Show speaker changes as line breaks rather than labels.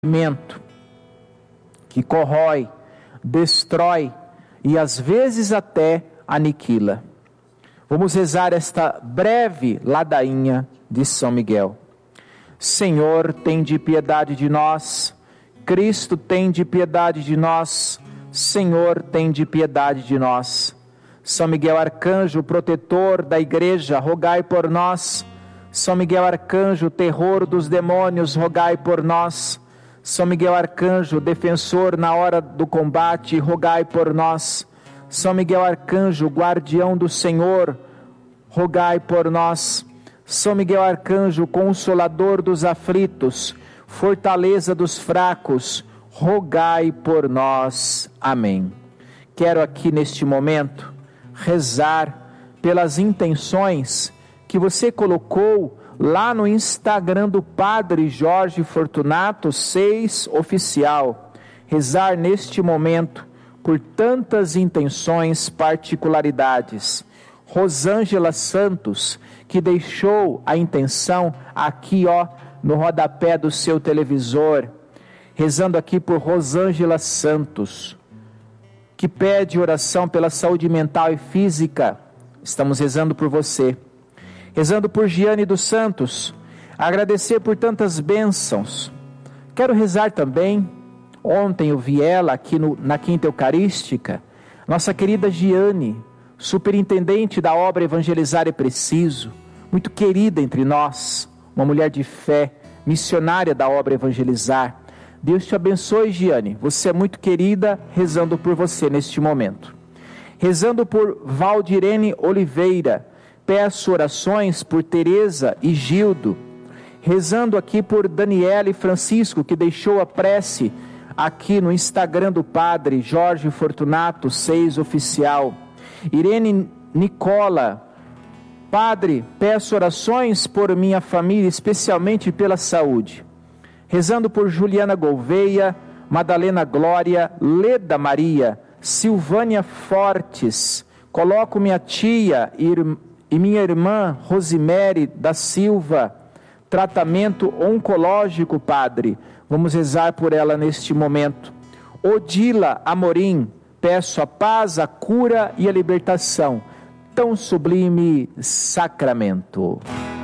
que corrói, destrói e às vezes até aniquila. Vamos rezar esta breve ladainha de São Miguel. Senhor, tende piedade de nós. Cristo, tende piedade de nós. Senhor, tende piedade de nós. São Miguel Arcanjo, protetor da Igreja, rogai por nós. São Miguel Arcanjo, terror dos demônios, rogai por nós. São Miguel Arcanjo, defensor na hora do combate, rogai por nós. São Miguel Arcanjo, guardião do Senhor, rogai por nós. São Miguel Arcanjo, consolador dos aflitos, fortaleza dos fracos, rogai por nós. Amém. Quero aqui neste momento rezar pelas intenções que você colocou lá no Instagram do Padre Jorge Fortunato 6 Oficial. Rezar neste momento por tantas intenções, particularidades. Rosângela Santos, que deixou a intenção aqui no rodapé do seu televisor. Rezando aqui por Rosângela Santos, que pede oração pela saúde mental e física. Estamos rezando por você. Rezando por Giane dos Santos, agradecer por tantas bênçãos. Quero rezar também, ontem eu vi ela aqui na Quinta Eucarística, nossa querida Giane, superintendente da obra Evangelizar é Preciso, muito querida entre nós, uma mulher de fé, missionária da obra Evangelizar. Deus te abençoe, Giane, você é muito querida, rezando por você neste momento. Rezando por Valdirene Oliveira, peço orações por Tereza e Gildo. Rezando aqui por Daniela e Francisco, que deixou a prece aqui no Instagram do Padre Jorge Fortunato 6 Oficial. Irene Nicola, Padre, peço orações por minha família, especialmente pela saúde. Rezando por Juliana Gouveia, Madalena Glória, Leda Maria, Silvânia Fortes. Coloco minha tia e minha irmã Rosimere da Silva, tratamento oncológico, Padre. Vamos rezar por ela neste momento. Odila Amorim, peço a paz, a cura e a libertação. Tão sublime sacramento.